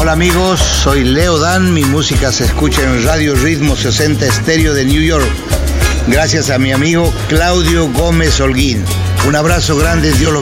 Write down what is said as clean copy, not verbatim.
Hola amigos, soy Leo Dan, mi música se escucha en Radio Ritmo 60 Estéreo de New York, gracias a mi amigo Claudio Gómez Holguín. Un abrazo grande, Dios los